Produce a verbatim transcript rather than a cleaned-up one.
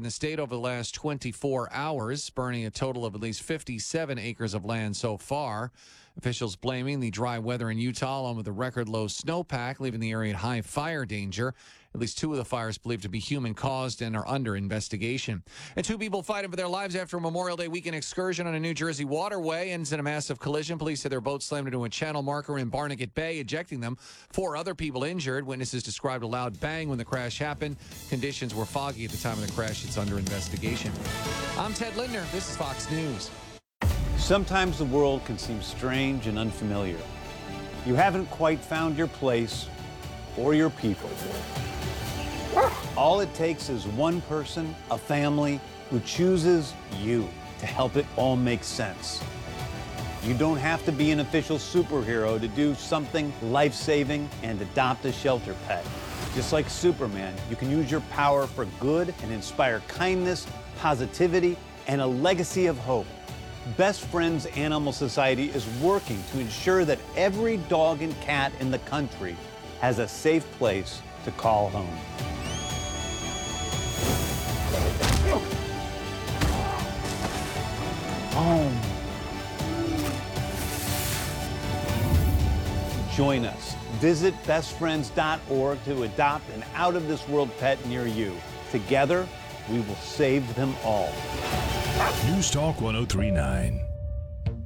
in the state over the last twenty-four hours, burning a total of at least fifty-seven acres of land so far. Officials blaming the dry weather in Utah, along with the record low snowpack, leaving the area at high fire danger. At least two of the fires believed to be human-caused and are under investigation. And two people fighting for their lives after a Memorial Day weekend excursion on a New Jersey waterway ends in a massive collision. Police said their boat slammed into a channel marker in Barnegat Bay, ejecting them. Four other people injured. Witnesses described a loud bang when the crash happened. Conditions were foggy at the time of the crash. It's under investigation. I'm Ted Lindner. This is Fox News. Sometimes the world can seem strange and unfamiliar. You haven't quite found your place or your people. All it takes is one person, a family, who chooses you to help it all make sense. You don't have to be an official superhero to do something life-saving and adopt a shelter pet. Just like Superman, you can use your power for good and inspire kindness, positivity, and a legacy of hope. Best Friends Animal Society is working to ensure that every dog and cat in the country has a safe place to call home. Home. Join us. Visit best friends dot org to adopt an out-of-this-world pet near you. Together, we will save them all. News Talk one oh three point nine.